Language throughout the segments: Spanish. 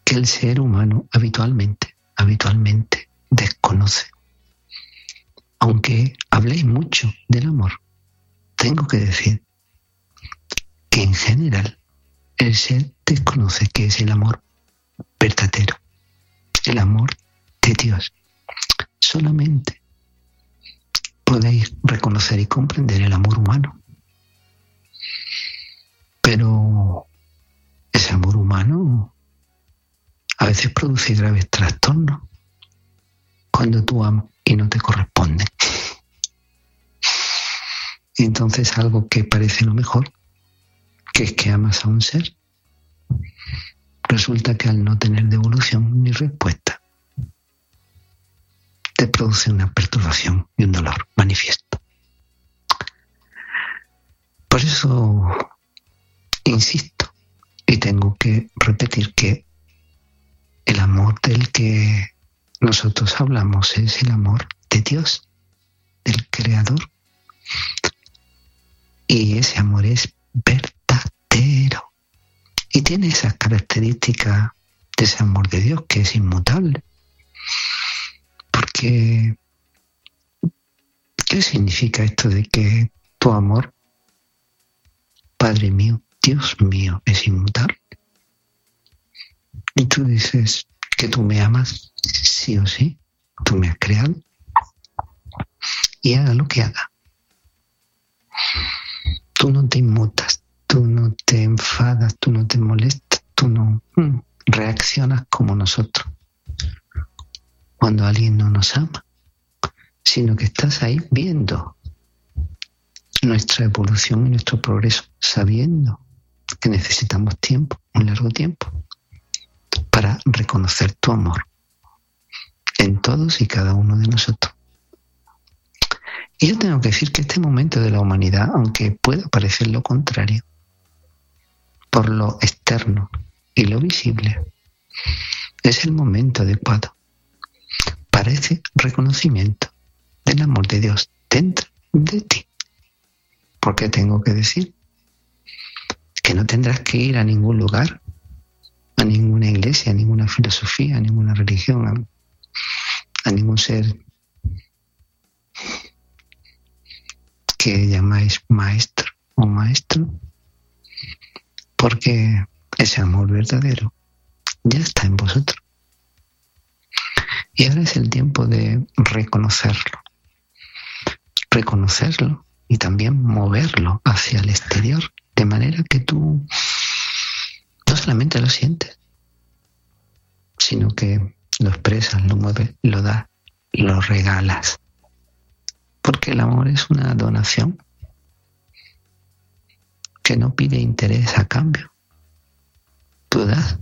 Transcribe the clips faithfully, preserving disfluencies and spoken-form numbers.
que el ser humano habitualmente, habitualmente desconoce. Aunque habléis mucho del amor, tengo que decir que en general el ser desconoce qué es el amor verdadero, el amor de Dios. Solamente podéis reconocer y comprender el amor humano. Pero ese amor humano a veces produce graves trastornos cuando tú amas y no te corresponde. Y entonces algo que parece lo mejor, que es que amas a un ser, resulta que al no tener devolución ni respuesta, te produce una perturbación y un dolor manifiesto. Por eso insisto y tengo que repetir que el amor del que nosotros hablamos es el amor de Dios, del Creador. Y ese amor es verdadero. Y tiene esas características de ese amor de Dios que es inmutable. Porque, ¿qué significa esto de que tu amor, Padre mío, Dios mío, es inmutable? Y tú dices que tú me amas sí o sí, tú me has creado y haga lo que haga. Tú no te inmutas, tú no te enfadas, tú no te molestas, tú no mm, reaccionas como nosotros cuando alguien no nos ama, sino que estás ahí viendo nuestra evolución y nuestro progreso, sabiendo que necesitamos tiempo, un largo tiempo, para reconocer tu amor en todos y cada uno de nosotros. Y yo tengo que decir que este momento de la humanidad, aunque pueda parecer lo contrario, por lo externo y lo visible, es el momento adecuado para ese reconocimiento del amor de Dios dentro de ti. Porque tengo que decir que no tendrás que ir a ningún lugar, a ninguna iglesia, a ninguna filosofía, a ninguna religión, a, a ningún ser que llamáis maestro o maestro, porque ese amor verdadero ya está en vosotros. Y ahora es el tiempo de reconocerlo, reconocerlo y también moverlo hacia el exterior, de manera que tú no solamente lo sientes, sino que lo expresas, lo mueves, lo das, lo regalas. Porque el amor es una donación que no pide interés a cambio. Tú das.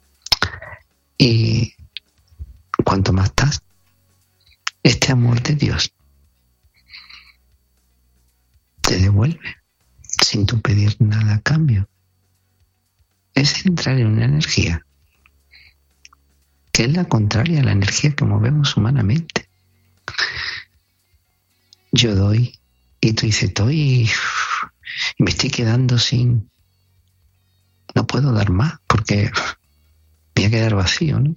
Y cuanto más das, este amor de Dios te devuelve sin tú pedir nada a cambio. Es entrar en una energía que es la contraria a la energía que movemos humanamente. Yo doy y tú dices doy y, y me estoy quedando sin, no puedo dar más porque me voy a quedar vacío, ¿no?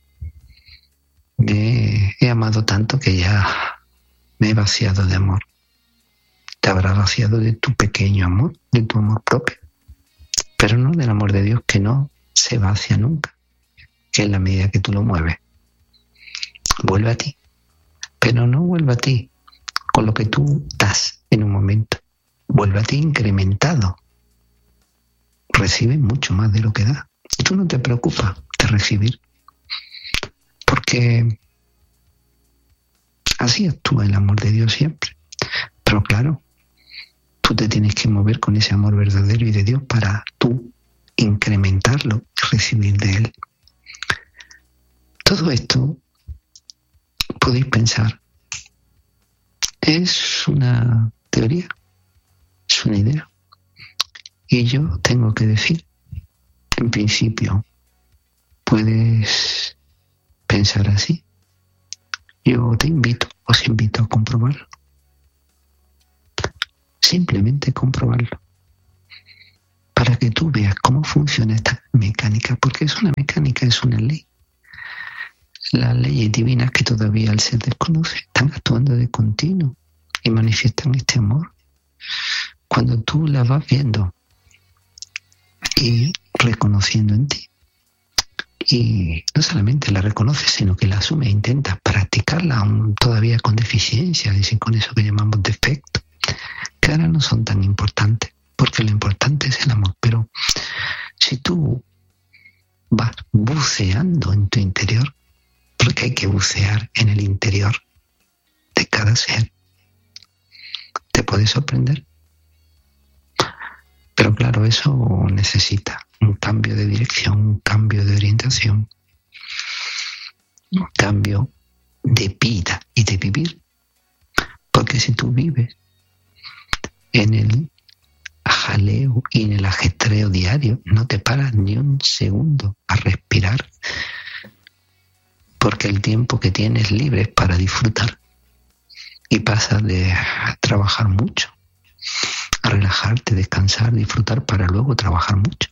Me he amado tanto que ya me he vaciado de amor. Te habrás vaciado de tu pequeño amor, de tu amor propio, pero no del amor de Dios que no se vacía nunca, que en la medida que tú lo mueves, vuelve a ti, pero no vuelve a ti con lo que tú das en un momento, vuelve a ti incrementado, recibe mucho más de lo que da. Y tú no te preocupas de recibir, porque así actúa el amor de Dios siempre. Pero claro, tú te tienes que mover con ese amor verdadero y de Dios para tú incrementarlo y recibir de Él. Todo esto, podéis pensar, es una teoría, es una idea. Y yo tengo que decir, en principio, puedes pensar así. Yo te invito, os invito a comprobarlo. Simplemente comprobarlo. para que tú veas cómo funciona esta mecánica, porque es una mecánica, es una ley. Las leyes divinas que todavía el ser desconoce están actuando de continuo y manifiestan este amor. Cuando tú la vas viendo y reconociendo en ti, y no solamente la reconoces, sino que la asumes e intentas practicarla aún todavía con deficiencia, y con eso que llamamos defecto, que ahora no son tan importantes, porque lo importante es el amor. Pero si tú vas buceando en tu interior, porque hay que bucear en el interior de cada ser, te puedes sorprender. Pero claro, eso necesita un cambio de dirección, un cambio de orientación, un cambio de vida y de vivir. Porque si tú vives en el jaleo y en el ajetreo diario, no te paras ni un segundo a respirar, porque el tiempo que tienes libre es para disfrutar, y pasas de trabajar mucho a relajarte, descansar, disfrutar, para luego trabajar mucho.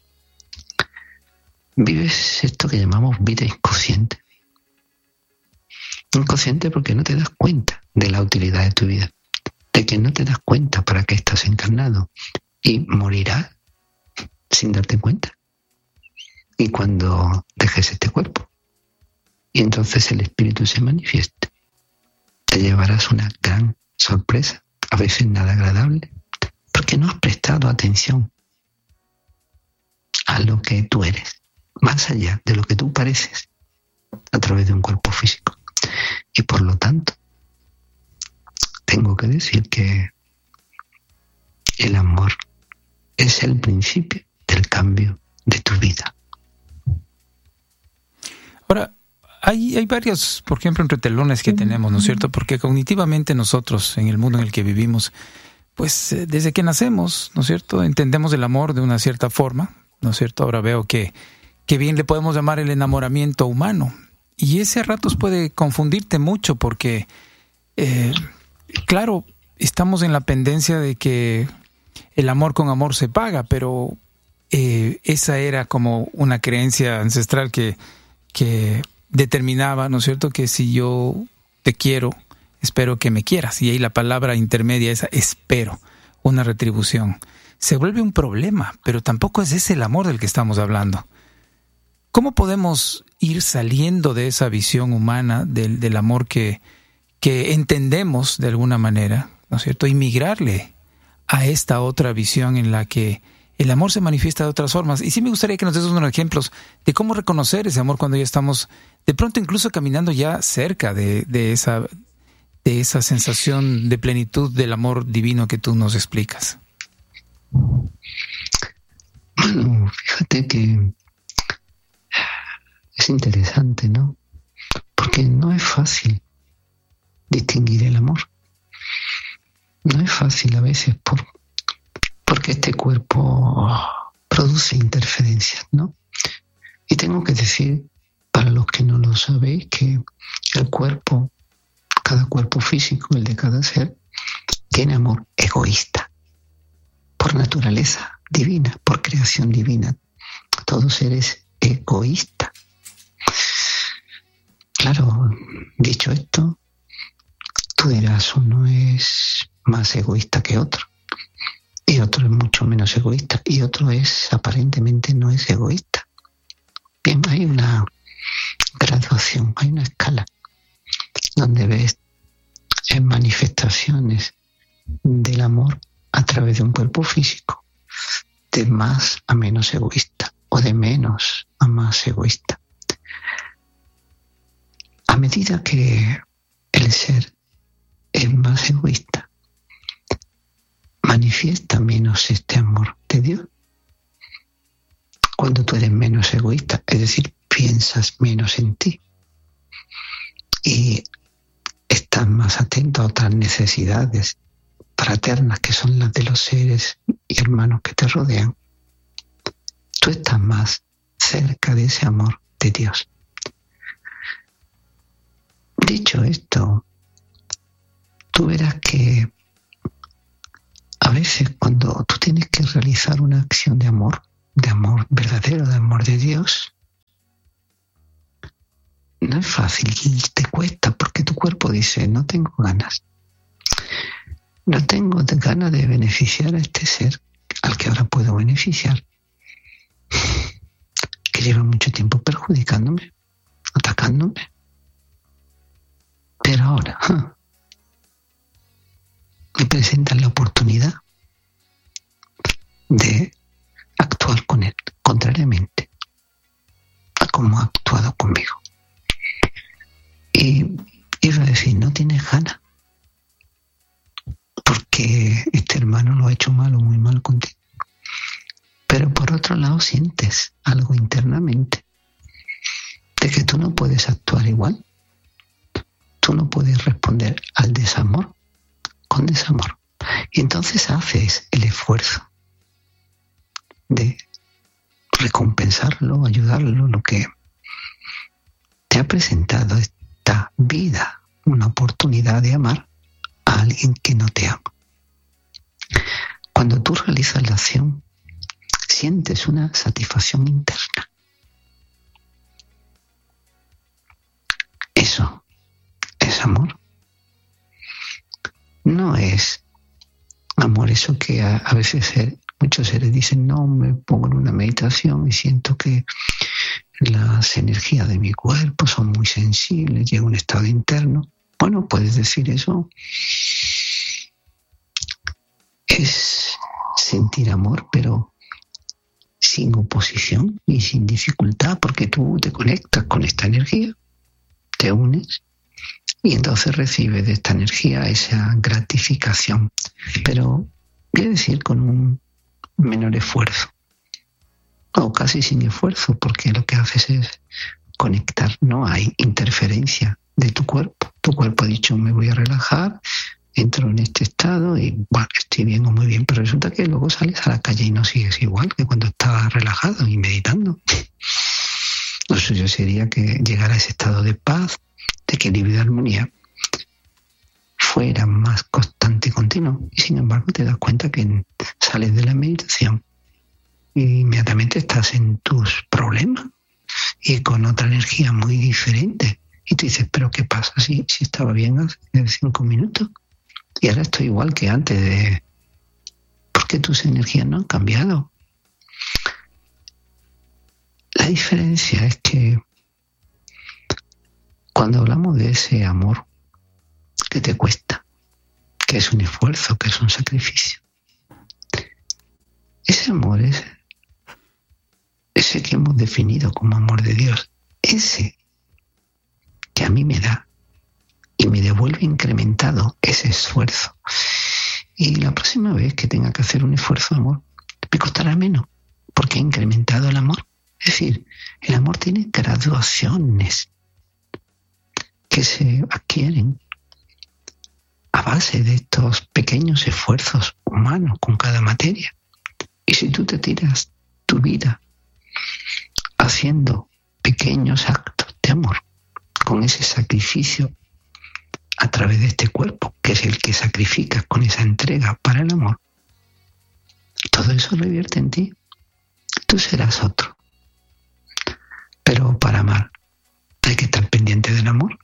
Vives esto que llamamos vida inconsciente. Inconsciente porque no te das cuenta de la utilidad de tu vida, de que no te das cuenta para qué estás encarnado, y morirás sin darte cuenta. Y cuando dejes este cuerpo, y entonces el espíritu se manifieste, te llevarás una gran sorpresa, a veces nada agradable, porque no has prestado atención a lo que tú eres, más allá de lo que tú pareces a través de un cuerpo físico. Y por lo tanto, tengo que decir que el amor es el principio del cambio de tu vida. Ahora, hay, hay varios, por ejemplo, entretelones que tenemos, ¿no es cierto? Porque cognitivamente nosotros, en el mundo en el que vivimos, pues eh, desde que nacemos, ¿no es cierto?, entendemos el amor de una cierta forma, ¿no es cierto? Ahora veo que, que bien le podemos llamar el enamoramiento humano. Y ese a ratos puede confundirte mucho porque, eh, claro, estamos en la pendencia de que el amor con amor se paga, pero eh, esa era como una creencia ancestral que, que determinaba, ¿no es cierto?, que si yo te quiero, espero que me quieras. Y ahí la palabra intermedia es espero, una retribución. Se vuelve un problema, pero tampoco es ese el amor del que estamos hablando. ¿Cómo podemos ir saliendo de esa visión humana del, del amor que, que entendemos de alguna manera, ¿no es cierto?, y migrarle a esta otra visión en la que el amor se manifiesta de otras formas? Y sí me gustaría que nos des unos ejemplos de cómo reconocer ese amor cuando ya estamos de pronto incluso caminando ya cerca de, de esa de esa sensación de plenitud del amor divino que tú nos explicas. Bueno, fíjate que es interesante, ¿no? Porque no es fácil distinguir el amor. No es fácil a veces por, porque este cuerpo produce interferencias, ¿no? Y tengo que decir, para los que no lo sabéis, que el cuerpo, cada cuerpo físico, el de cada ser, tiene amor egoísta, por naturaleza divina, por creación divina. Todo ser es egoísta. Claro, dicho esto, tú dirás, uno es más egoísta que otro, y otro es mucho menos egoísta, y otro es, aparentemente, no es egoísta. Bien, hay una graduación, hay una escala, donde ves en manifestaciones del amor a través de un cuerpo físico, de más a menos egoísta, o de menos a más egoísta. A medida que el ser es más egoísta, manifiesta menos este amor de Dios. Cuando tú eres menos egoísta, es decir, piensas menos en ti y estás más atento a otras necesidades fraternas que son las de los seres y hermanos que te rodean, tú estás más cerca de ese amor de Dios. Dicho esto, tú verás que a veces cuando tú tienes que realizar una acción de amor, de amor verdadero, de amor de Dios, no es fácil, te cuesta, porque tu cuerpo dice, no tengo ganas. No tengo ganas de beneficiar a este ser al que ahora puedo beneficiar, que lleva mucho tiempo perjudicándome, atacándome. Pero ahora ¡ja! me presentan la oportunidad de actuar con él, contrariamente a cómo ha actuado conmigo. Y iba a decir, no tienes ganas, porque este hermano lo ha hecho mal o muy mal contigo. Pero por otro lado sientes algo internamente de que tú no puedes actuar igual. Tú no puedes responder al desamor con desamor. Y entonces haces el esfuerzo de recompensarlo, ayudarlo, lo que te ha presentado esta vida, una oportunidad de amar a alguien que no te ama. Cuando tú realizas la acción, sientes una satisfacción interna. Eso es amor. No es amor eso que a, a veces ser, muchos seres dicen, no, me pongo en una meditación y siento que las energías de mi cuerpo son muy sensibles, llega a un estado interno. Bueno, puedes decir eso. Es sentir amor, pero sin oposición y sin dificultad, porque tú te conectas con esta energía, te unes y entonces recibes de esta energía esa gratificación, pero quiere decir con un menor esfuerzo o casi sin esfuerzo, porque lo que haces es conectar, no hay interferencia de tu cuerpo. Tu cuerpo ha dicho, me voy a relajar, entro en este estado y bueno, estoy bien o muy bien, pero resulta que luego sales a la calle y no sigues igual que cuando estabas relajado y meditando. Lo suyo sería que llegar a ese estado de paz, de equilibrio y de armonía fuera más constante y continuo. Y sin embargo te das cuenta que sales de la meditación e inmediatamente estás en tus problemas y con otra energía muy diferente. Y tú dices, ¿pero qué pasa si, si estaba bien hace cinco minutos? Y ahora estoy igual que antes de... ¿Por qué tus energías no han cambiado? La diferencia es que cuando hablamos de ese amor que te cuesta, que es un esfuerzo, que es un sacrificio, ese amor es ese que hemos definido como amor de Dios, ese que a mí me da y me devuelve incrementado ese esfuerzo. Y la próxima vez que tenga que hacer un esfuerzo de amor, me costará menos, porque he incrementado el amor. Es decir, el amor tiene graduaciones que se adquieren a base de estos pequeños esfuerzos humanos con cada materia. Y si tú te tiras tu vida haciendo pequeños actos de amor, con ese sacrificio a través de este cuerpo, que es el que sacrificas con esa entrega para el amor, todo eso revierte en ti. Tú serás otro. Pero para amar hay que estar pendiente del amor.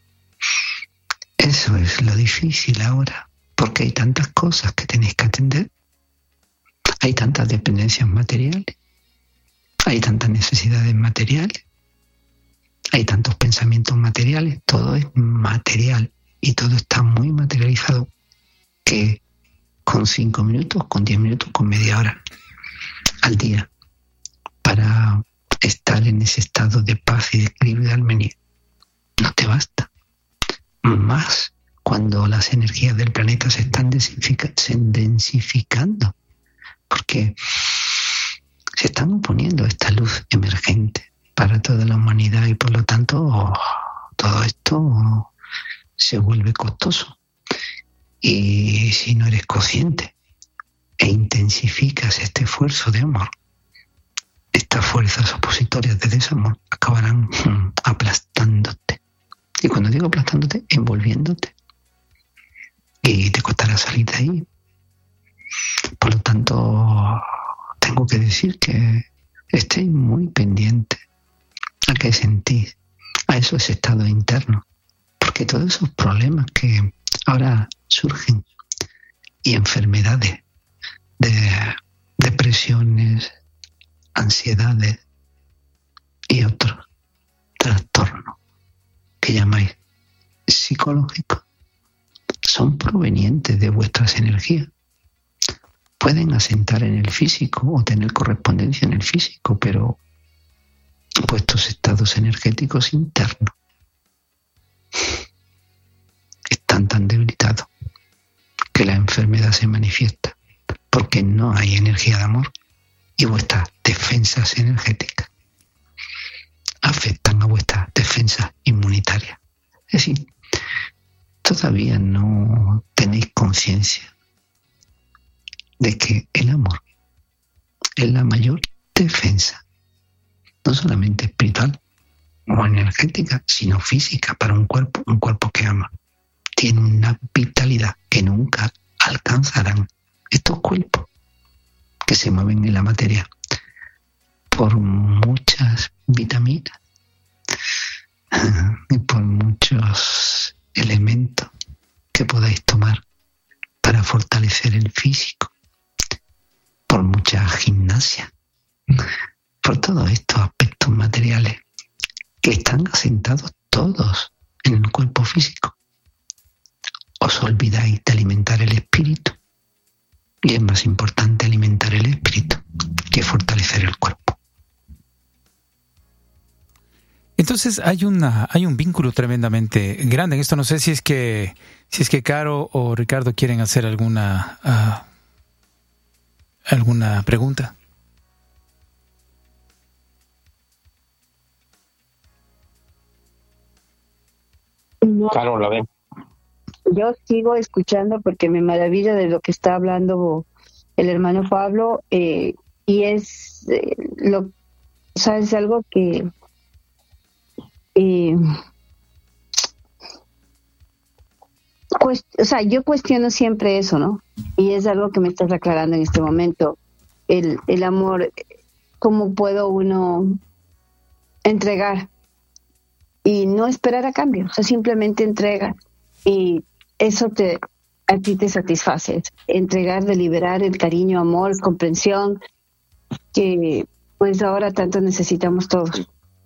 Eso es lo difícil ahora, porque hay tantas cosas que tenéis que atender. Hay tantas dependencias materiales, hay tantas necesidades materiales, hay tantos pensamientos materiales, todo es material y todo está muy materializado, que con cinco minutos, con diez minutos, con media hora al día para estar en ese estado de paz y de equilibrio y de armonía no te basta. Más cuando las energías del planeta se están densificando, porque se están oponiendo a esta luz emergente para toda la humanidad y por lo tanto oh, todo esto oh, se vuelve costoso. Y si no eres consciente e intensificas este esfuerzo de amor, estas fuerzas opositorias de desamor acabarán hmm, aplastándote. Y cuando digo aplastándote, envolviéndote. Y te costará salir de ahí. Por lo tanto, tengo que decir que estéis muy pendientes a qué sentís, a esos estados internos, porque todos esos problemas que ahora surgen y enfermedades de depresiones, ansiedades y otros trastornos que llamáis psicológicos son provenientes de vuestras energías. Pueden asentar en el físico o tener correspondencia en el físico, pero vuestros estados energéticos internos están tan debilitados que la enfermedad se manifiesta porque no hay energía de amor y vuestras defensas energéticas afectan a vuestras defensas inmunitarias. Es decir, todavía no tenéis conciencia de que el amor es la mayor defensa, no solamente espiritual o energética, sino física para un cuerpo, un cuerpo que ama. Tiene una vitalidad que nunca alcanzarán estos cuerpos que se mueven en la materia por muchas vitaminas y por muchos elementos que podáis tomar para fortalecer el físico, por mucha gimnasia, por todos estos aspectos materiales que están asentados todos en el cuerpo físico. Os olvidáis de alimentar el espíritu, y es más importante alimentar el espíritu que fortalecer el cuerpo. Entonces hay una hay un vínculo tremendamente grande en esto. No sé si es que si es que Caro o Ricardo quieren hacer alguna uh, alguna pregunta. No. Caro, la ven. Yo sigo escuchando porque me maravilla de lo que está hablando el hermano Pablo, eh, y es eh, lo, sabes algo que eh, cuest, o sea, yo cuestiono siempre eso, ¿no? Y es algo que me estás aclarando en este momento. El, el amor, ¿cómo puedo uno entregar y no esperar a cambio? O sea, simplemente entrega y eso te a ti te satisface. Entregar, deliberar el cariño, amor, comprensión que pues ahora tanto necesitamos todos.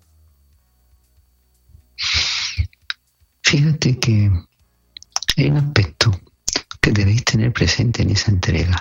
Fíjate que hay un aspecto que debéis tener presente en esa entrega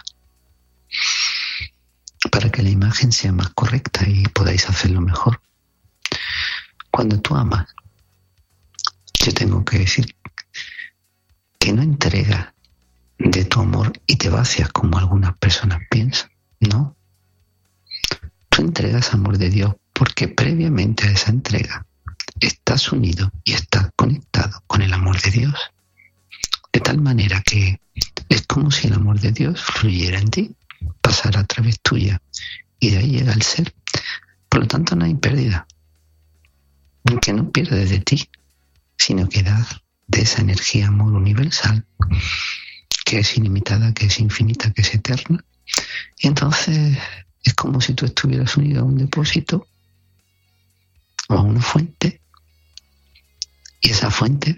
para que la imagen sea más correcta y podáis hacerlo mejor. Cuando tú amas, yo tengo que decir que no entregas de tu amor y te vacias como algunas personas piensan. No. Tú entregas amor de Dios porque previamente a esa entrega estás unido y estás conectado con el amor de Dios. De tal manera que es como si el amor de Dios fluyera en ti, pasara a través tuya y de ahí llega el ser. Por lo tanto no hay pérdida. Que no pierdes de ti, sino que das de esa energía amor universal que es ilimitada, que es infinita, que es eterna. Y entonces es como si tú estuvieras unido a un depósito o a una fuente, y esa fuente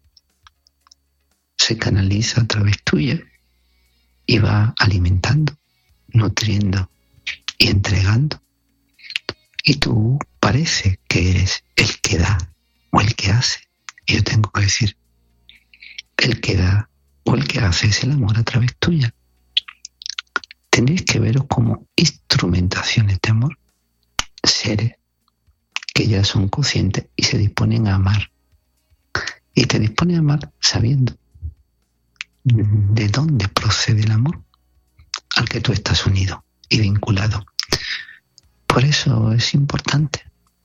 se canaliza a través tuya y va alimentando, nutriendo y entregando. Y tú parece que eres el que da o el que hace. Y yo tengo que decir, el que da o el que hace es el amor a través tuya. Tenéis que veros como instrumentaciones de amor, seres que ya son conscientes y se disponen a amar. Y te disponen a amar sabiendo de dónde procede el amor al que tú estás unido y vinculado. Por eso es importante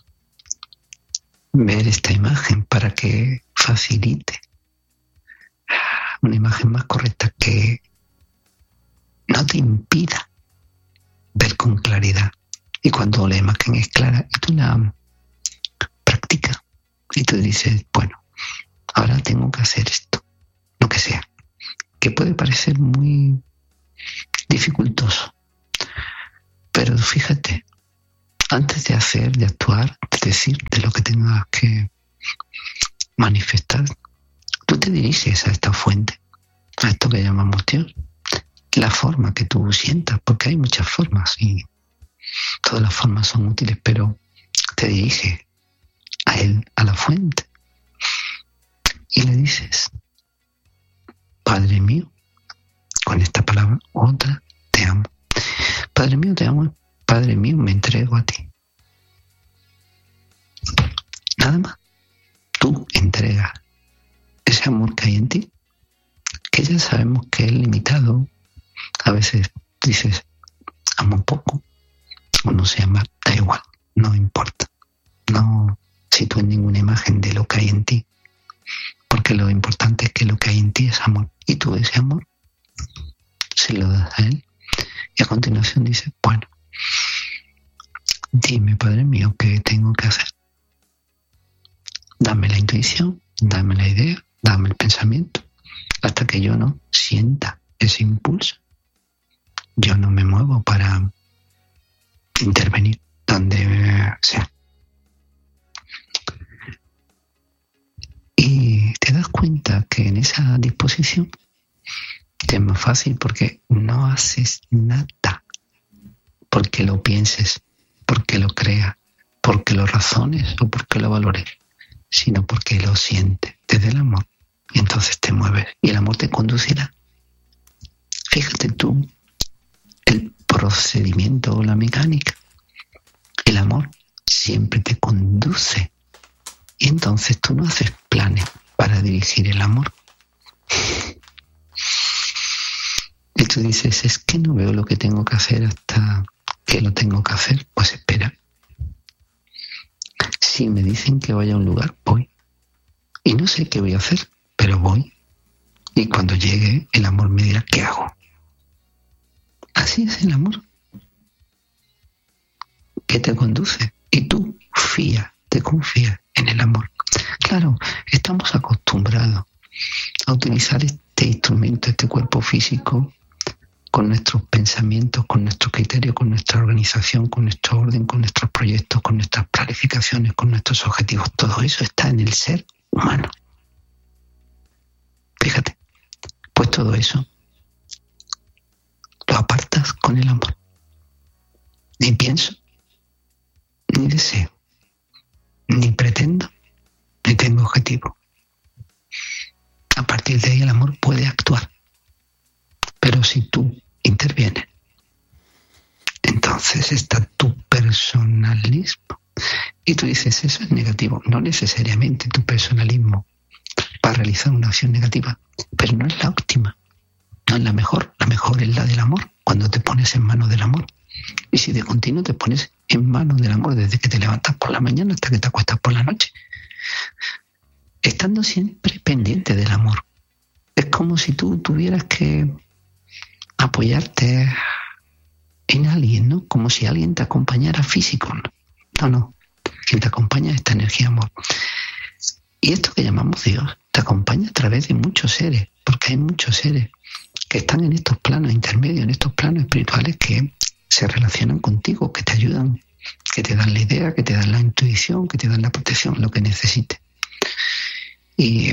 ver esta imagen para que facilite una imagen más correcta, que no te impida ver con claridad. Y cuando la imagen es clara y tú la practicas y tú dices, bueno, ahora tengo que hacer esto, lo que sea, que puede parecer muy dificultoso. Pero fíjate, antes de hacer, de actuar, de decir, de lo que tengas que manifestar, tú te diriges a esta fuente, a esto que llamamos Dios, la forma que tú sientas, porque hay muchas formas y todas las formas son útiles, pero te diriges a Él, a la fuente, y le dices: Padre mío, con esta palabra, otra, te amo. Padre mío, te amo. Padre mío, me entrego a ti. Nada más. Tú entregas ese amor que hay en ti, que ya sabemos que es limitado. A veces dices, amo un poco, o no sé amar, da igual, no importa. No sitúes ninguna imagen de lo que hay en ti, porque lo importante es que lo que hay en ti es amor, y tú ese amor se lo das a Él, y a continuación dices: bueno, dime, Padre mío, ¿qué tengo que hacer? Dame la intuición, dame la idea, dame el pensamiento, hasta que yo no sienta ese impulso. Yo no me muevo para intervenir donde sea. Y te das cuenta que en esa disposición te es más fácil, porque no haces nada porque lo pienses, porque lo creas, porque lo razones o porque lo valores, sino porque lo sientes desde el amor. Y entonces te mueves y el amor te conducirá. Fíjate tú el procedimiento o la mecánica. El amor siempre te conduce. Y entonces tú no haces planes para dirigir el amor. Y tú dices: es que no veo lo que tengo que hacer hasta que lo tengo que hacer. Pues espera. Si me dicen que vaya a un lugar, voy. Y no sé qué voy a hacer, pero voy. Y cuando llegue, el amor me dirá qué hago. Así es el amor, que te conduce. Y tú fías, te confías en el amor. Claro, estamos acostumbrados a utilizar este instrumento, este cuerpo físico, con nuestros pensamientos, con nuestro criterio, con nuestra organización, con nuestro orden, con nuestros proyectos, con nuestras planificaciones, con nuestros objetivos. Todo eso está en el ser humano. Fíjate, pues todo eso lo apartas con el amor. Ni pienso, ni deseo, ni pretendo, ni tengo objetivo. A partir de ahí el amor puede actuar. Pero si tú intervienes, entonces está tu personalismo. Y tú dices: eso es negativo. No necesariamente tu personalismo para realizar una acción negativa, pero no es la óptima, no es la mejor. La mejor es la del amor, cuando te pones en manos del amor. Y si de continuo te pones en manos del amor desde que te levantas por la mañana hasta que te acuestas por la noche, estando siempre pendiente del amor. Es como si tú tuvieras que apoyarte en alguien, ¿no? Como si alguien te acompañara físico, ¿no? No, no. Quien te acompaña es esta energía amor. Y esto que llamamos Dios te acompaña a través de muchos seres, porque hay muchos seres que están en estos planos intermedios, en estos planos espirituales, que se relacionan contigo, que te ayudan, que te dan la idea, que te dan la intuición, que te dan la protección, lo que necesites. Y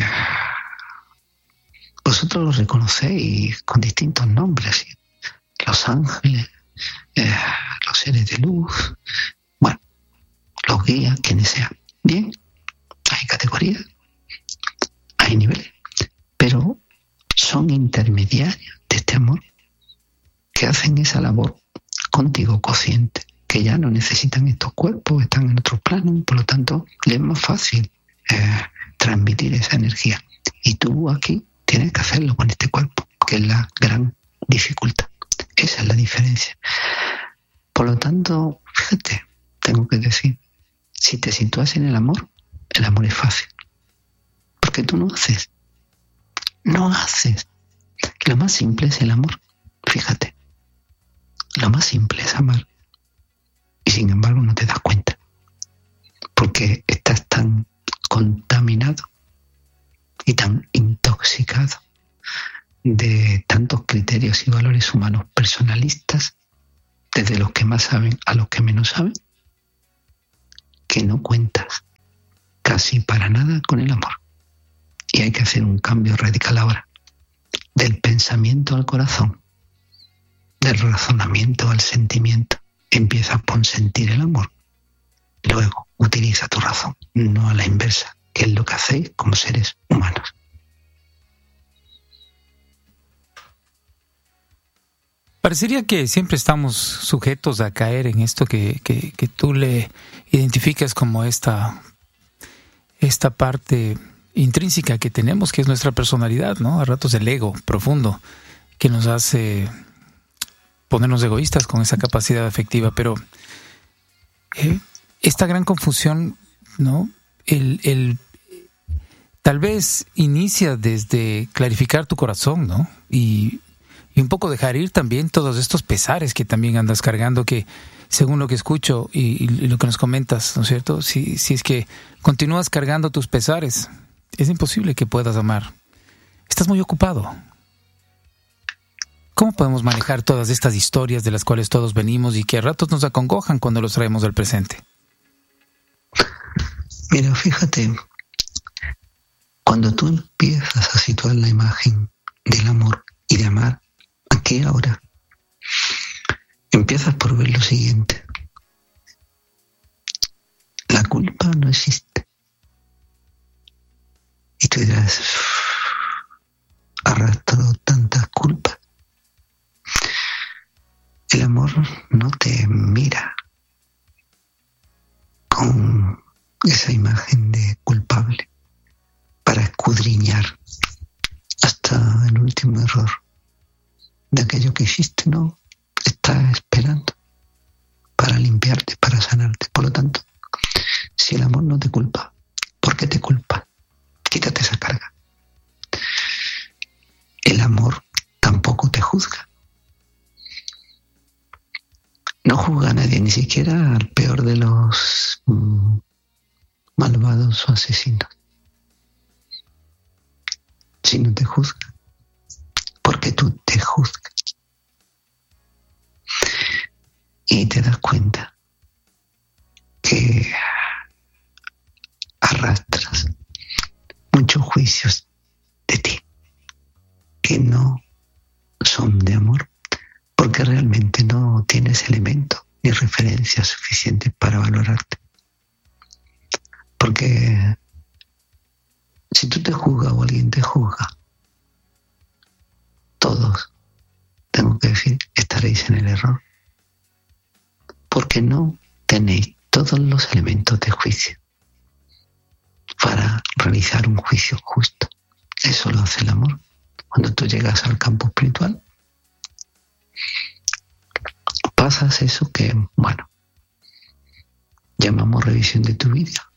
vosotros lo reconocéis con distintos nombres: los ángeles, eh, los seres de luz, bueno, los guías, quienes sean. Bien, hay categorías, hay niveles, pero son intermediarios de este amor, que hacen esa labor contigo consciente, que ya no necesitan estos cuerpos, están en otros planos, por lo tanto les es más fácil eh, transmitir esa energía. Y tú aquí tienes que hacerlo con este cuerpo, que es la gran dificultad. Esa es la diferencia. Por lo tanto, fíjate, tengo que decir, si te sitúas en el amor, el amor es fácil. Porque tú no haces. No haces. Lo más simple es el amor. Fíjate. Lo más simple es amar. Y sin embargo no te das cuenta. Porque estás tan contaminado y tan intoxicado de tantos criterios criterios y valores humanos personalistas, desde los que más saben a los que menos saben, que no cuentas casi para nada con el amor. Y hay que hacer un cambio radical ahora, del pensamiento al corazón, del razonamiento al sentimiento. Empieza por sentir el amor, luego utiliza tu razón, no a la inversa, que es lo que hacéis como seres humanos. Parecería que siempre estamos sujetos a caer en esto que, que, que tú le identificas como esta, esta parte intrínseca que tenemos, que es nuestra personalidad, ¿no? A ratos el ego profundo que nos hace ponernos egoístas con esa capacidad afectiva, pero eh, esta gran confusión, ¿no? El, el tal vez inicia desde clarificar tu corazón, ¿no? Y Y un poco dejar ir también todos estos pesares que también andas cargando, que según lo que escucho y, y lo que nos comentas, ¿no es cierto? Si, si es que continúas cargando tus pesares, es imposible que puedas amar. Estás muy ocupado. ¿Cómo podemos manejar todas estas historias de las cuales todos venimos y que a ratos nos acongojan cuando los traemos al presente? Mira, fíjate, cuando tú empiezas a situar la imagen del amor y de amar, aquí ahora, empiezas por ver lo siguiente. La culpa no existe. Y tú dirás, arrastro tantas culpas. El amor no te mira con esa imagen de culpable para escudriñar hasta el último error de aquello que hiciste, no, está esperando para limpiarte, para sanarte. Por lo tanto, si el amor no te culpa, ¿por qué te culpa? Quítate esa carga. El amor tampoco te juzga. No juzga a nadie, ni siquiera al peor de los mm, malvados o asesinos. Si no te juzga, porque tú te juzgas. Y te das cuenta que arrastras muchos juicios de ti que no son de amor, porque realmente no tienes elementos ni referencias suficientes para valorarte. Porque si tú te juzgas o alguien te juzga, todos, tengo que decir, estaréis en el error, porque no tenéis todos los elementos de juicio para realizar un juicio justo. Eso lo hace el amor. Cuando tú llegas al campo espiritual, pasas eso que, bueno, llamamos revisión de tu vida,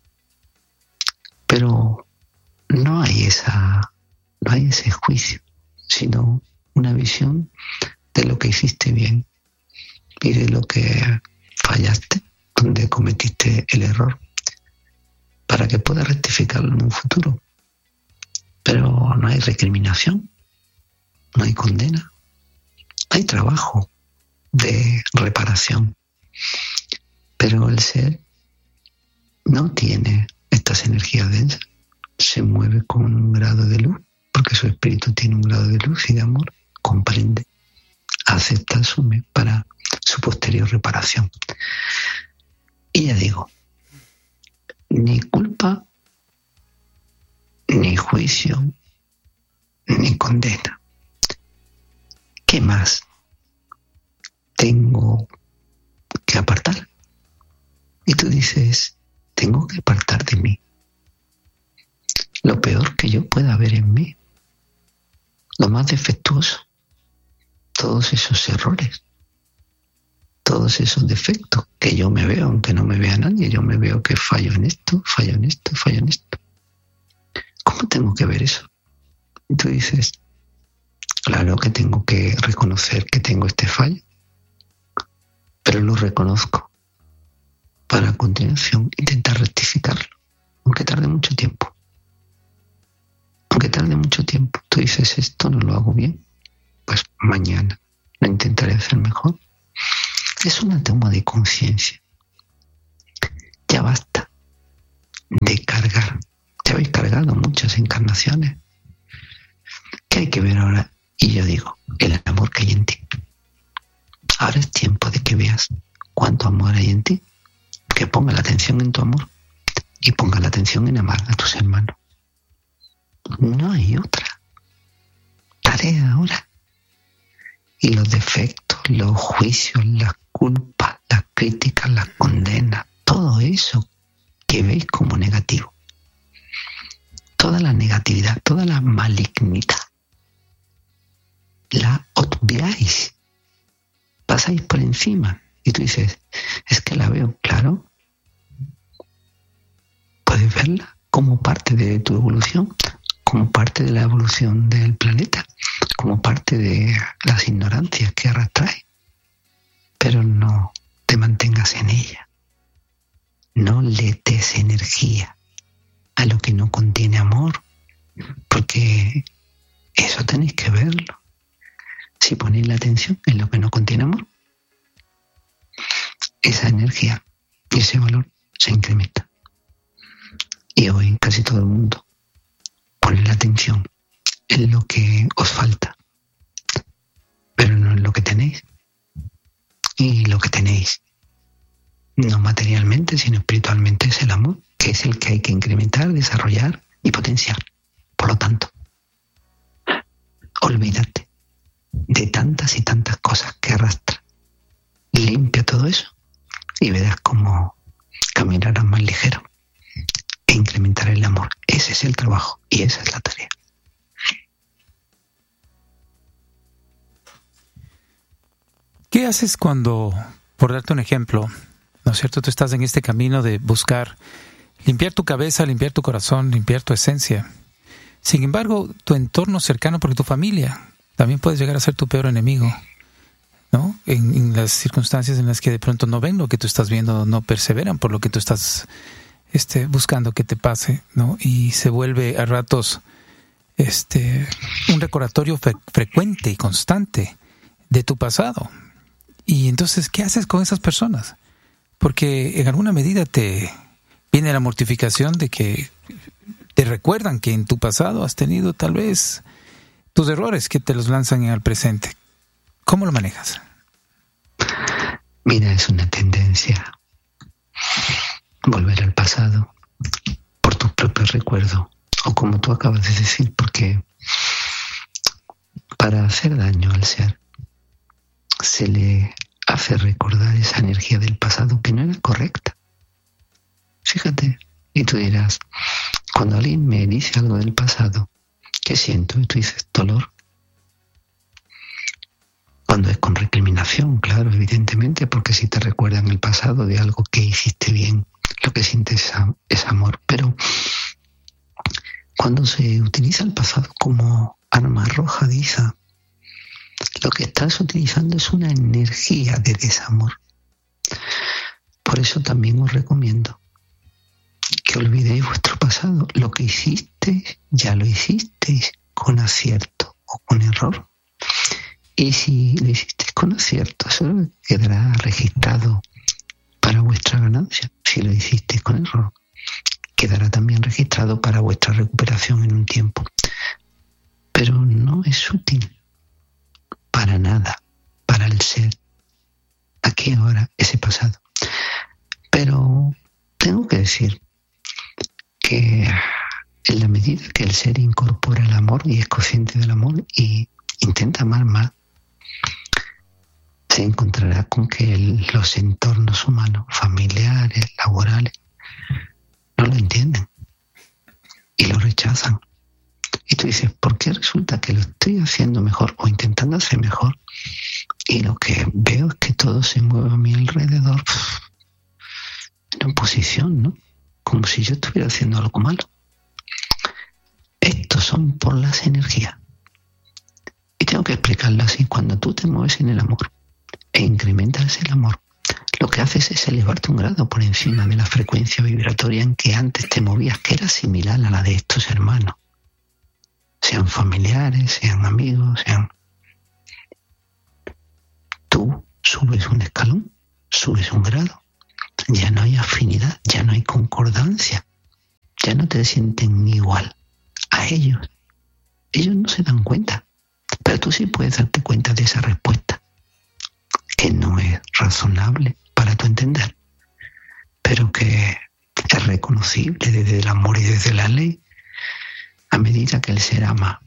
pero no hay esa, no hay ese juicio, sino una visión de lo que hiciste bien y de lo que fallaste, donde cometiste el error, para que puedas rectificarlo en un futuro. Pero no hay recriminación, no hay condena, hay trabajo de reparación. Pero el ser no tiene estas energías densas, se mueve con un grado de luz, porque su espíritu tiene un grado de luz y de amor, comprende, acepta, asume para su posterior reparación. Y ya digo, ni culpa, ni juicio, ni condena. ¿Qué más tengo que apartar? Y tú dices, tengo que apartar de mí lo peor que yo pueda ver en mí, lo más defectuoso, todos esos errores, todos esos defectos que yo me veo, aunque no me vea nadie, yo me veo que fallo en esto, fallo en esto, fallo en esto. ¿Cómo tengo que ver eso? Y tú dices, claro que tengo que reconocer que tengo este fallo, pero lo reconozco para a continuación intentar rectificarlo, aunque tarde mucho tiempo. Aunque tarde mucho tiempo. Tú dices, esto no lo hago bien, pues mañana lo intentaré hacer mejor. Es una toma de conciencia. Ya basta de cargar. Ya habéis cargado muchas encarnaciones. ¿Qué hay que ver ahora? Y yo digo, el amor que hay en ti. Ahora es tiempo de que veas cuánto amor hay en ti. Que ponga la atención en tu amor y ponga la atención en amar a tus hermanos. No hay otra tarea ahora. Y los defectos, los juicios, las culpas, las críticas, las condenas, todo eso que veis como negativo, toda la negatividad, toda la malignidad, la obviáis, pasáis por encima. Y tú dices, es que la veo, claro. Puedes verla como parte de tu evolución, como parte de la evolución del planeta, como parte de las ignorancias que arrastráis. Pero no te mantengas en ella. No le des energía a lo que no contiene amor, porque eso tenéis que verlo. Si ponéis la atención en lo que no contiene amor, esa energía y ese valor se incrementa. Y hoy casi todo el mundo pone la atención en lo que os falta, pero no en lo que tenéis. Y lo que tenéis, no materialmente, sino espiritualmente, es el amor, que es el que hay que incrementar, desarrollar y potenciar. Por lo tanto, olvídate de tantas y tantas cosas que arrastran. Limpia todo eso y verás cómo caminarás más ligero e incrementarás el amor. Ese es el trabajo y esa es la tarea. ¿Qué haces cuando, por darte un ejemplo, ¿no es cierto? Tú estás en este camino de buscar limpiar tu cabeza, limpiar tu corazón, limpiar tu esencia. Sin embargo, tu entorno cercano, porque tu familia también puede llegar a ser tu peor enemigo, ¿no? En, en las circunstancias en las que de pronto no ven lo que tú estás viendo, no perseveran por lo que tú estás este, buscando que te pase, ¿no? Y se vuelve a ratos este, un recordatorio fre- frecuente y constante de tu pasado. Y entonces, ¿qué haces con esas personas? Porque en alguna medida te viene la mortificación de que te recuerdan que en tu pasado has tenido tal vez tus errores que te los lanzan en el presente. ¿Cómo lo manejas? Mira, es una tendencia volver al pasado por tus propios recuerdos, o como tú acabas de decir, porque para hacer daño al ser se le hace recordar esa energía del pasado que no era correcta. Fíjate, y tú dirás, cuando alguien me dice algo del pasado, ¿qué siento? Y tú dices, dolor. Cuando es con recriminación, claro, evidentemente, porque si te recuerdan el pasado de algo que hiciste bien, lo que sientes es amor. Pero cuando se utiliza el pasado como arma arrojadiza, lo que estás utilizando es una energía de desamor. Por eso también os recomiendo que olvidéis vuestro pasado. Lo que hicisteis, ya lo hicisteis con acierto o con error. Y si lo hicisteis con acierto, eso quedará registrado para vuestra ganancia. Si lo hicisteis con error, quedará también registrado para vuestra recuperación en un tiempo. Pero no es útil para nada, para el ser, aquí ahora, ese pasado. Pero tengo que decir que en la medida que el ser incorpora el amor y es consciente del amor y intenta amar más, se encontrará con que el, los entornos humanos, familiares, laborales, no lo entienden y lo rechazan. Y tú dices, ¿por qué resulta que lo estoy haciendo mejor o intentando hacer mejor? Y lo que veo es que todo se mueve a mi alrededor en oposición, ¿no? Como si yo estuviera haciendo algo malo. Estos son por las energías. Y tengo que explicarlo así. Cuando tú te mueves en el amor e incrementas el amor, lo que haces es elevarte un grado por encima de la frecuencia vibratoria en que antes te movías, que era similar a la de estos hermanos. Sean familiares, sean amigos, sean... tú subes un escalón, subes un grado. Ya no hay afinidad, ya no hay concordancia, ya no te sienten igual a ellos. Ellos no se dan cuenta, pero tú sí puedes darte cuenta de esa respuesta, que no es razonable para tu entender, pero que es reconocible desde el amor y desde la ley. A medida que el ser ama,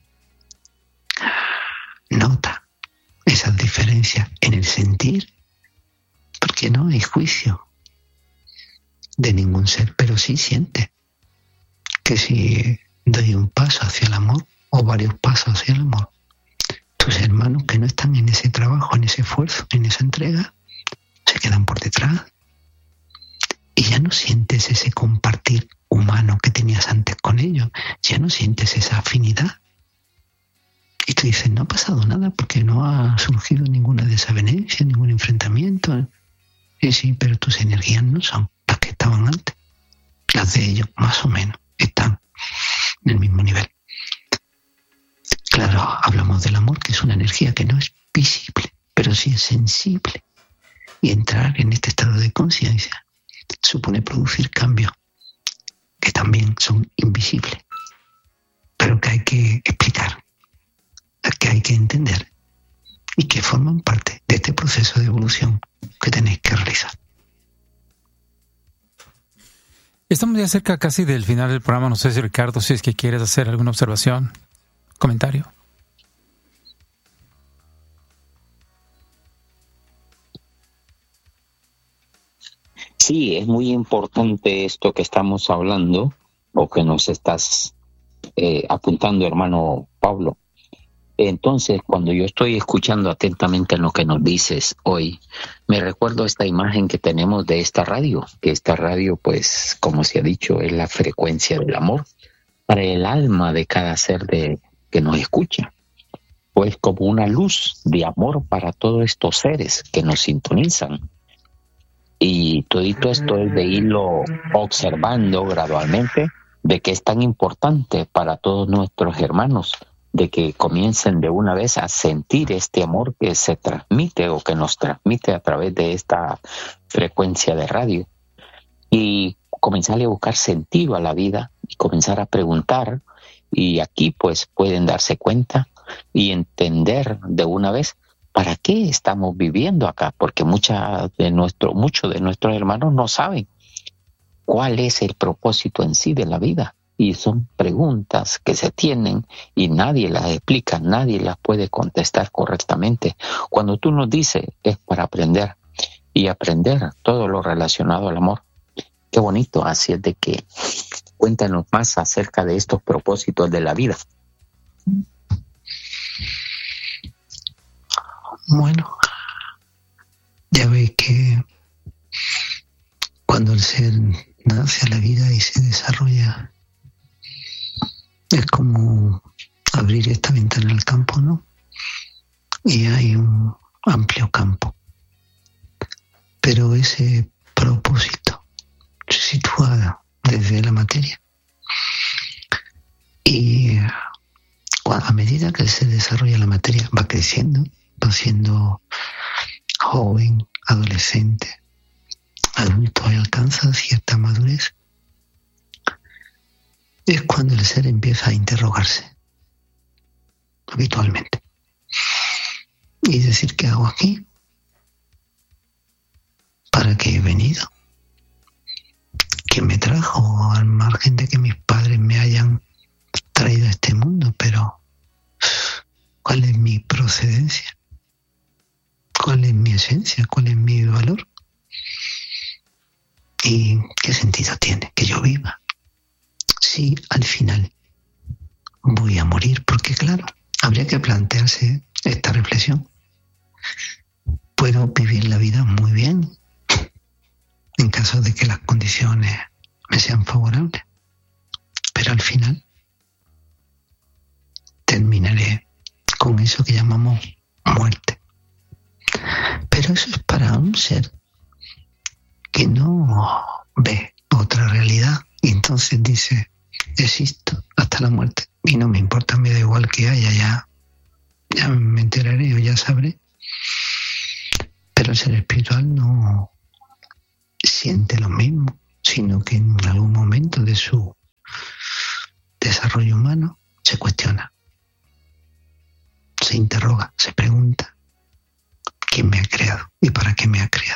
nota esas diferencias en el sentir, porque no hay juicio de ningún ser, pero sí siente que si doy un paso hacia el amor o varios pasos hacia el amor, tus hermanos que no están en ese trabajo, en ese esfuerzo, en esa entrega, se quedan por detrás y ya no sientes ese compartir humano que tenías antes con ellos, ya no sientes esa afinidad. Y tú dices, no ha pasado nada porque no ha surgido ninguna desavenencia, ningún enfrentamiento. Y sí, pero tus energías no son las que estaban antes. Las de ellos, más o menos, están en el mismo nivel. Claro, hablamos del amor, que es una energía que no es visible, pero sí es sensible. Y entrar en este estado de conciencia supone producir cambios que también son invisibles, pero que hay que explicar, que hay que entender y que forman parte de este proceso de evolución que tenéis que realizar. Estamos ya cerca casi del final del programa. No sé si, Ricardo, si es que quieres hacer alguna observación, comentario. Sí, es muy importante esto que estamos hablando o que nos estás eh, apuntando, hermano Pablo. Entonces, cuando yo estoy escuchando atentamente lo que nos dices hoy, me recuerdo esta imagen que tenemos de esta radio, que esta radio, pues, como se ha dicho, es la frecuencia del amor para el alma de cada ser de, que nos escucha. Pues como una luz de amor para todos estos seres que nos sintonizan. Y todo esto es de irlo observando gradualmente, de que es tan importante para todos nuestros hermanos, de que comiencen de una vez a sentir este amor que se transmite o que nos transmite a través de esta frecuencia de radio. Y comenzar a buscar sentido a la vida y comenzar a preguntar. Y aquí pues pueden darse cuenta y entender de una vez ¿para qué estamos viviendo acá? Porque mucha de nuestro, muchos de nuestros hermanos no saben cuál es el propósito en sí de la vida. Y son preguntas que se tienen y nadie las explica, nadie las puede contestar correctamente. Cuando tú nos dices es para aprender y aprender todo lo relacionado al amor. Qué bonito, así es de que cuéntanos más acerca de estos propósitos de la vida. Bueno, ya veis que cuando el ser nace a la vida y se desarrolla, es como abrir esta ventana al campo, ¿no? Y hay un amplio campo. Pero ese propósito se sitúa desde la materia. Y a medida que se desarrolla la materia, va creciendo, va siendo joven, adolescente, adulto y alcanza cierta madurez, es cuando el ser empieza a interrogarse habitualmente y decir, ¿qué hago aquí? ¿Para qué he venido? ¿Quién me trajo? Al margen de que mis padres me hayan traído a este mundo, pero ¿cuál es mi procedencia? ¿Cuál es mi esencia? ¿Cuál es mi valor? ¿Y qué sentido tiene que yo viva si al final voy a morir? Porque claro, habría que plantearse esta reflexión. Puedo vivir la vida muy bien en caso de que las condiciones me sean favorables, pero al final terminaré con eso que llamamos muerte. Pero eso es para un ser que no ve otra realidad y entonces dice, existo hasta la muerte y no me importa, me da igual que haya, ya, ya me enteraré o ya sabré. Pero el ser espiritual no siente lo mismo, sino que en algún momento de su desarrollo humano se cuestiona, se interroga, se pregunta quién me ha creado y para qué me ha creado.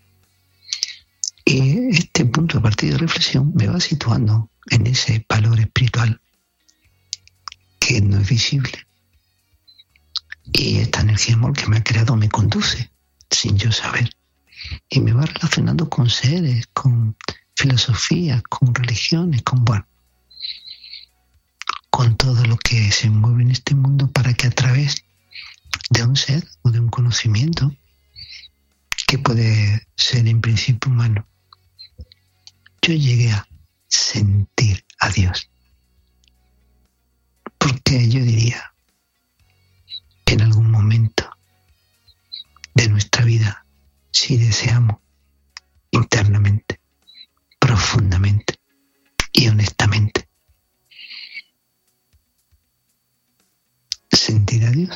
Y este punto de partida de reflexión me va situando en ese valor espiritual que no es visible. Y esta energía de amor que me ha creado me conduce sin yo saber. Y me va relacionando con seres, con filosofías, con religiones, con, bueno, con todo lo que se mueve en este mundo para que a través de un ser o de un conocimiento que puede ser en principio humano, yo llegué a sentir a Dios. Porque yo diría que en algún momento de nuestra vida, si deseamos internamente, profundamente y honestamente sentir a Dios,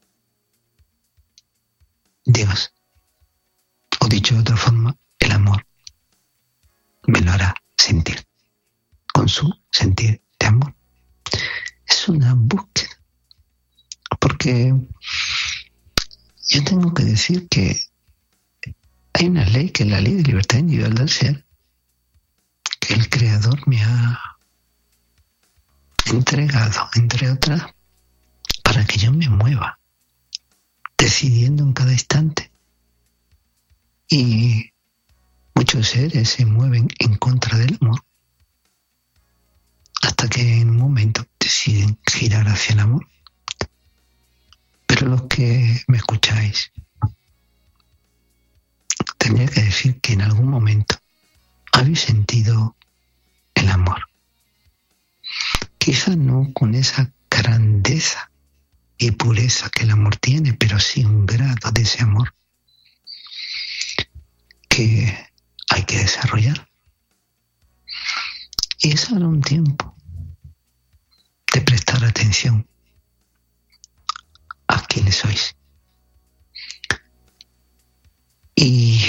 Dios, o dicho de otra forma, el amor me lo hará sentir con su sentir de amor. Es una búsqueda, porque yo tengo que decir que hay una ley que es la ley de libertad individual del ser, que el Creador me ha entregado, entre otras, para que yo me mueva, decidiendo en cada instante. Y muchos seres se mueven en contra del amor, hasta que en un momento deciden girar hacia el amor. Pero los que me escucháis, tendría que decir que en algún momento habéis sentido el amor. Quizá no con esa grandeza y pureza que el amor tiene, pero sí un grado de ese amor que hay que desarrollar. Y es ahora un tiempo de prestar atención a quienes sois. Y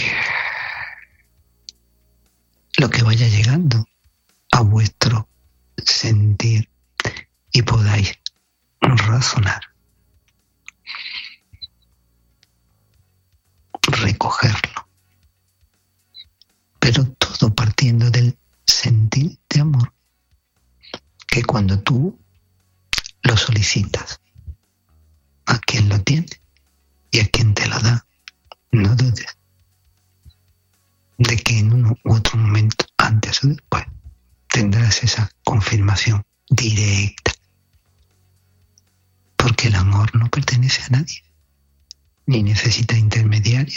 lo que vaya llegando a vuestro sentir y podáis razonar, recogerlo, pero todo partiendo del sentir de amor, que cuando tú lo solicitas a quien lo tiene y a quien te lo da, no dudes de que en uno u otro momento, antes o después, tendrás esa confirmación directa. Porque el amor no pertenece a nadie, ni necesita intermediario.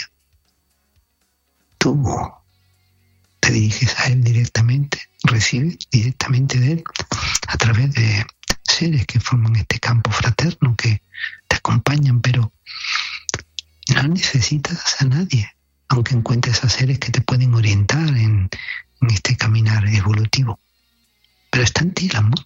Tú te diriges a él directamente, recibes directamente de él, a través de seres que forman este campo fraterno, que te acompañan, pero no necesitas a nadie, aunque encuentres a seres que te pueden orientar en, en este caminar evolutivo. Pero está en ti el amor.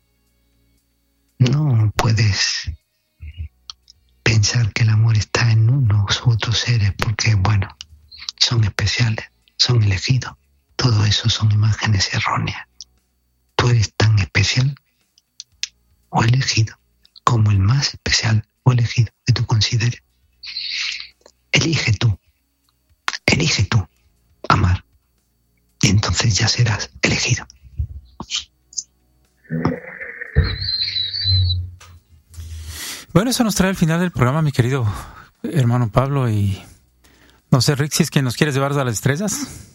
No puedes pensar que el amor está en unos u otros seres porque, bueno, son especiales, son elegidos. Todo eso son imágenes erróneas. Tú eres tan especial o elegido como el más especial o elegido que tú consideres. Elige tú, elige tú amar, y entonces ya serás elegido. Bueno, eso nos trae al final del programa, mi querido hermano Pablo, y no sé, Rick, si es que nos quieres llevar a las estrellas.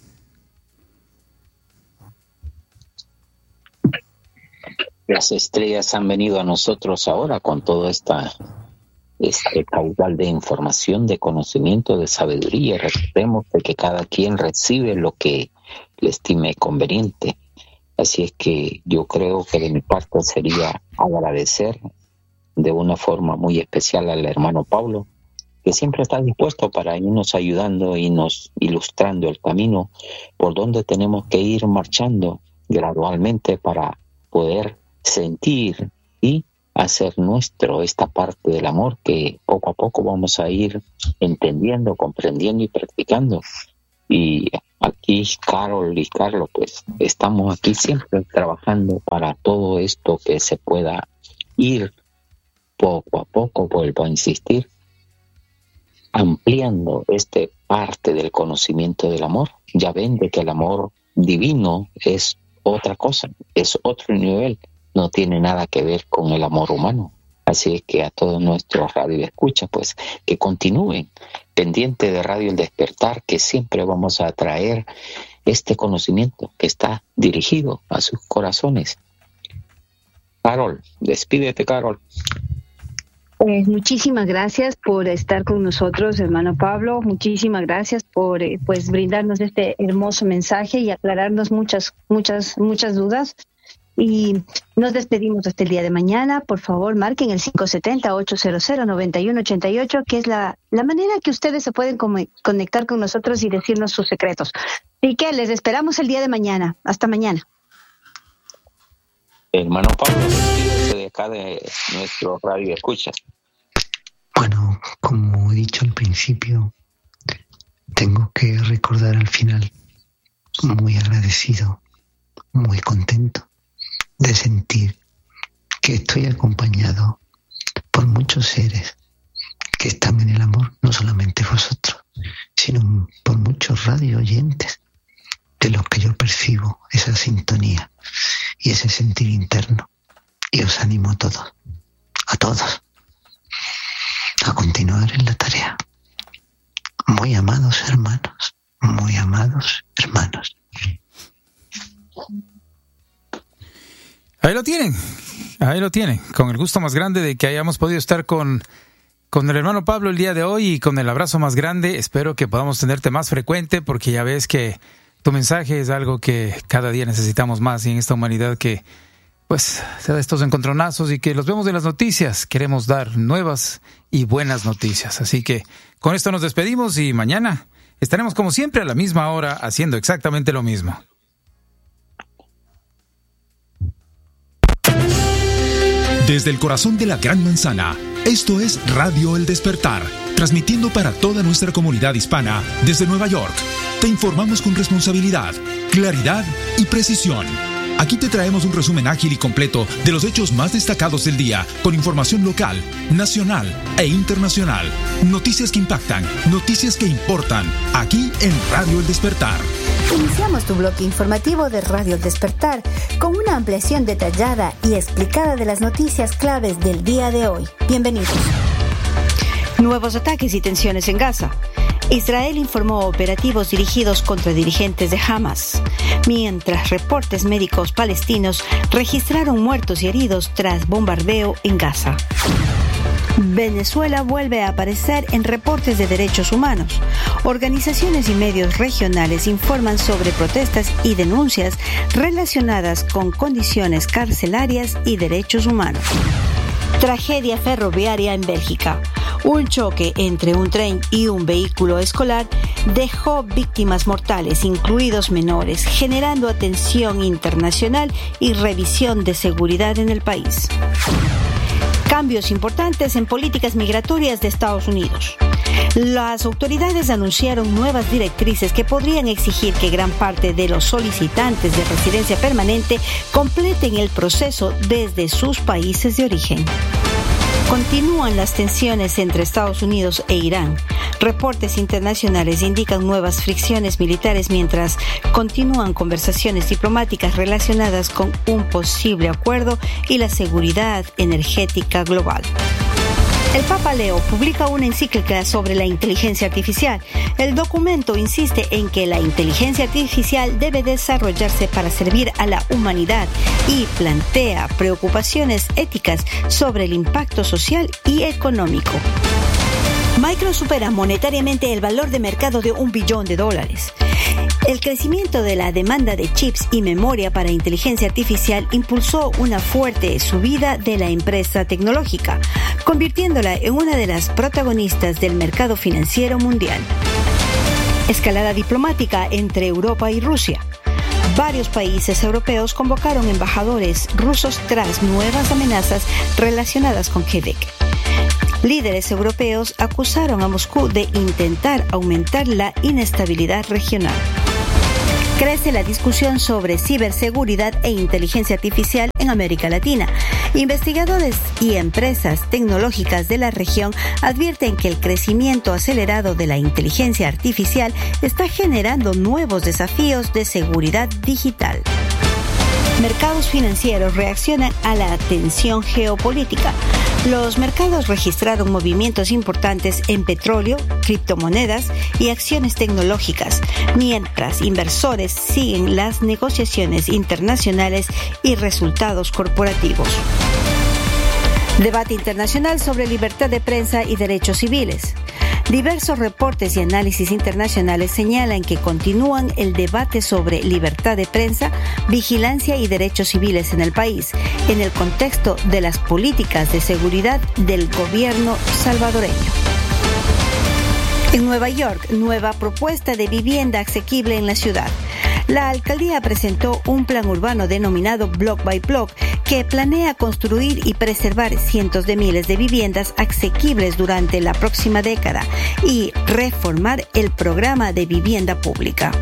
Las estrellas han venido a nosotros ahora con toda esta este caudal de información, de conocimiento, de sabiduría. Recordemos de que cada quien recibe lo que le estime conveniente. Así es que yo creo que de mi parte sería agradecer de una forma muy especial al hermano Pablo, que siempre está dispuesto para irnos ayudando y nos ilustrando el camino por donde tenemos que ir marchando gradualmente para poder sentir y hacer nuestro esta parte del amor que poco a poco vamos a ir entendiendo, comprendiendo y practicando. Y aquí Carol y Carlos, pues estamos aquí siempre trabajando para todo esto que se pueda ir poco a poco, vuelvo a insistir, ampliando esta parte del conocimiento del amor. Ya ven de que el amor divino es otra cosa, es otro nivel, no tiene nada que ver con el amor humano. Así es que a todos nuestros radioescuchas, pues que continúen pendientes de Radio El Despertar, que siempre vamos a traer este conocimiento que está dirigido a sus corazones. Carol, despídete, Carol. Pues muchísimas gracias por estar con nosotros, hermano Pablo. Muchísimas gracias por eh, pues brindarnos este hermoso mensaje y aclararnos muchas, muchas, muchas dudas. Y nos despedimos hasta el día de mañana. Por favor, marquen el cinco siete cero, ocho cero cero, nueve uno ocho ocho, que es la, la manera que ustedes se pueden com- conectar con nosotros y decirnos sus secretos. Así que les esperamos el día de mañana. Hasta mañana. Hermano Pablo, despídese de acá de nuestro radio escucha. Bueno, como he dicho al principio, tengo que recordar al final, muy agradecido, muy contento de sentir que estoy acompañado por muchos seres que están en el amor, no solamente vosotros, sino por muchos radio oyentes de los que yo percibo esa sintonía y ese sentir interno. Y os animo a todos, a todos, a continuar en la tarea. Muy amados hermanos, muy amados hermanos. Ahí lo tienen, ahí lo tienen, con el gusto más grande de que hayamos podido estar con, con el hermano Pablo el día de hoy y con el abrazo más grande. Espero que podamos tenerte más frecuente, porque ya ves que tu mensaje es algo que cada día necesitamos más, y en esta humanidad que pues se da estos encontronazos y que los vemos en las noticias, queremos dar nuevas y buenas noticias. Así que con esto nos despedimos y mañana estaremos como siempre a la misma hora haciendo exactamente lo mismo. Desde el corazón de la Gran Manzana, esto es Radio El Despertar, transmitiendo para toda nuestra comunidad hispana desde Nueva York. Te informamos con responsabilidad, claridad y precisión. Aquí te traemos un resumen ágil y completo de los hechos más destacados del día, con información local, nacional e internacional. Noticias que impactan, noticias que importan, aquí en Radio El Despertar. Iniciamos tu bloque informativo de Radio El Despertar con una ampliación detallada y explicada de las noticias claves del día de hoy. Bienvenidos. Nuevos ataques y tensiones en Gaza. Israel informó operativos dirigidos contra dirigentes de Hamas, mientras reportes médicos palestinos registraron muertos y heridos tras bombardeo en Gaza. Venezuela vuelve a aparecer en reportes de derechos humanos. Organizaciones y medios regionales informan sobre protestas y denuncias relacionadas con condiciones carcelarias y derechos humanos. Tragedia ferroviaria en Bélgica. Un choque entre un tren y un vehículo escolar dejó víctimas mortales, incluidos menores, generando atención internacional y revisión de seguridad en el país. Cambios importantes en políticas migratorias de Estados Unidos. Las autoridades anunciaron nuevas directrices que podrían exigir que gran parte de los solicitantes de residencia permanente completen el proceso desde sus países de origen. Continúan las tensiones entre Estados Unidos e Irán. Reportes internacionales indican nuevas fricciones militares mientras continúan conversaciones diplomáticas relacionadas con un posible acuerdo y la seguridad energética global. El Papa Leo publica una encíclica sobre la inteligencia artificial. El documento insiste en que la inteligencia artificial debe desarrollarse para servir a la humanidad y plantea preocupaciones éticas sobre el impacto social y económico. Micron supera monetariamente el valor de mercado de un billón de dólares. El crecimiento de la demanda de chips y memoria para inteligencia artificial impulsó una fuerte subida de la empresa tecnológica, convirtiéndola en una de las protagonistas del mercado financiero mundial. Escalada diplomática entre Europa y Rusia. Varios países europeos convocaron embajadores rusos tras nuevas amenazas relacionadas con Quebec. Líderes europeos acusaron a Moscú de intentar aumentar la inestabilidad regional. Crece la discusión sobre ciberseguridad e inteligencia artificial en América Latina. Investigadores y empresas tecnológicas de la región advierten que el crecimiento acelerado de la inteligencia artificial está generando nuevos desafíos de seguridad digital. Mercados financieros reaccionan a la tensión geopolítica. Los mercados registraron movimientos importantes en petróleo, criptomonedas y acciones tecnológicas, mientras inversores siguen las negociaciones internacionales y resultados corporativos. Debate internacional sobre libertad de prensa y derechos civiles. Diversos reportes y análisis internacionales señalan que continúan el debate sobre libertad de prensa, vigilancia y derechos civiles en el país, en el contexto de las políticas de seguridad del gobierno salvadoreño. En Nueva York, nueva propuesta de vivienda asequible en la ciudad. La alcaldía presentó un plan urbano denominado Block by Block que planea construir y preservar cientos de miles de viviendas asequibles durante la próxima década y reformar el programa de vivienda pública.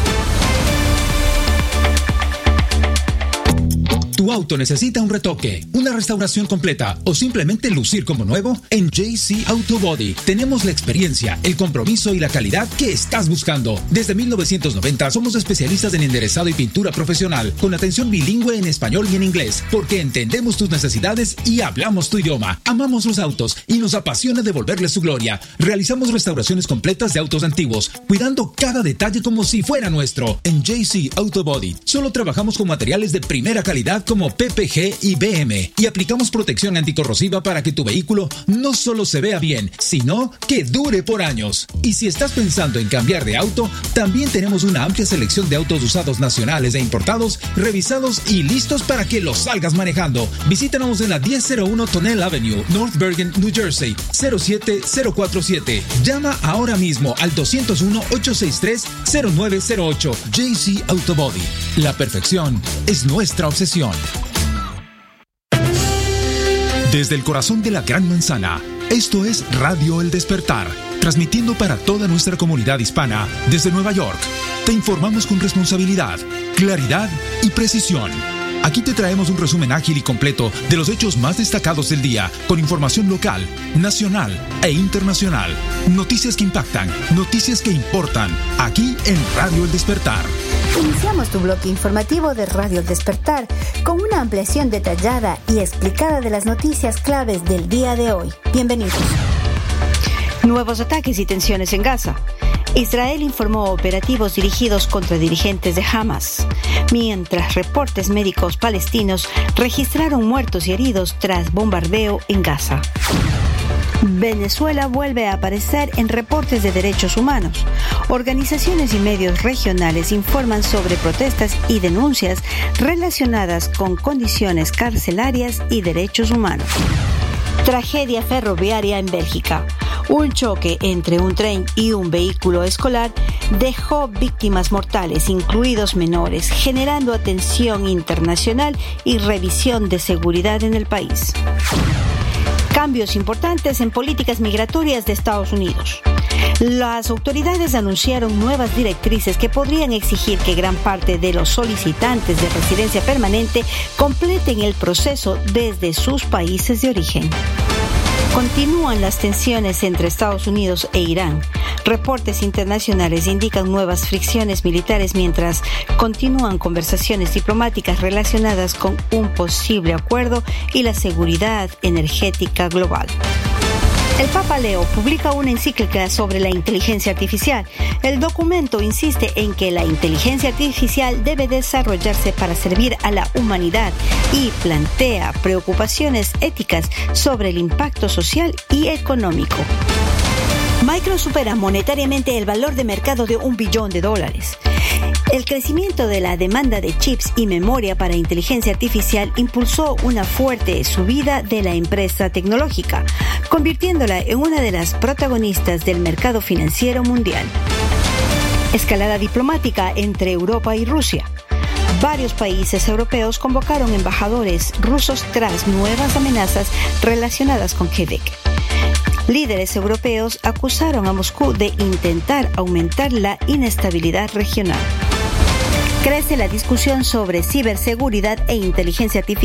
¿Tu auto necesita un retoque, una restauración completa o simplemente lucir como nuevo? En J C Auto Body tenemos la experiencia, el compromiso y la calidad que estás buscando. Desde mil novecientos noventa somos especialistas en enderezado y pintura profesional, con atención bilingüe en español y en inglés, porque entendemos tus necesidades y hablamos tu idioma. Amamos los autos y nos apasiona devolverles su gloria. Realizamos restauraciones completas de autos antiguos, cuidando cada detalle como si fuera nuestro. En J C Auto Body solo trabajamos con materiales de primera calidad como P P G y B M y aplicamos protección anticorrosiva para que tu vehículo no solo se vea bien, sino que dure por años. Y si estás pensando en cambiar de auto, también tenemos una amplia selección de autos usados nacionales e importados, revisados y listos para que los salgas manejando. Visítanos en la diez cero uno Tonnelle Avenue, North Bergen, New Jersey, cero siete cero cuatro siete. Llama ahora mismo al dos cero uno, ocho seis tres, cero nueve cero ocho. J C Auto Body. La perfección es nuestra obsesión. Desde el corazón de la Gran Manzana, esto es Radio El Despertar, transmitiendo para toda nuestra comunidad hispana desde Nueva York. Te informamos con responsabilidad, claridad y precisión. Aquí te traemos un resumen ágil y completo de los hechos más destacados del día, con información local, nacional e internacional. Noticias que impactan, noticias que importan, aquí en Radio El Despertar. Iniciamos tu bloque informativo de Radio El Despertar con una ampliación detallada y explicada de las noticias claves del día de hoy. Bienvenidos. Nuevos ataques y tensiones en Gaza. Israel informó operativos dirigidos contra dirigentes de Hamas, mientras reportes médicos palestinos registraron muertos y heridos tras bombardeo en Gaza. Venezuela vuelve a aparecer en reportes de derechos humanos. Organizaciones y medios regionales informan sobre protestas y denuncias relacionadas con condiciones carcelarias y derechos humanos. Tragedia ferroviaria en Bélgica. Un choque entre un tren y un vehículo escolar dejó víctimas mortales, incluidos menores, generando atención internacional y revisión de seguridad en el país. Cambios importantes en políticas migratorias de Estados Unidos. Las autoridades anunciaron nuevas directrices que podrían exigir que gran parte de los solicitantes de residencia permanente completen el proceso desde sus países de origen. Continúan las tensiones entre Estados Unidos e Irán. Reportes internacionales indican nuevas fricciones militares mientras continúan conversaciones diplomáticas relacionadas con un posible acuerdo y la seguridad energética global. El Papa Leo publica una encíclica sobre la inteligencia artificial. El documento insiste en que la inteligencia artificial debe desarrollarse para servir a la humanidad y plantea preocupaciones éticas sobre el impacto social y económico. Micron supera monetariamente el valor de mercado de un billón de dólares. El crecimiento de la demanda de chips y memoria para inteligencia artificial impulsó una fuerte subida de la empresa tecnológica, convirtiéndola en una de las protagonistas del mercado financiero mundial. Escalada diplomática entre Europa y Rusia. Varios países europeos convocaron embajadores rusos tras nuevas amenazas relacionadas con Quebec. Líderes europeos acusaron a Moscú de intentar aumentar la inestabilidad regional. Crece la discusión sobre ciberseguridad e inteligencia artificial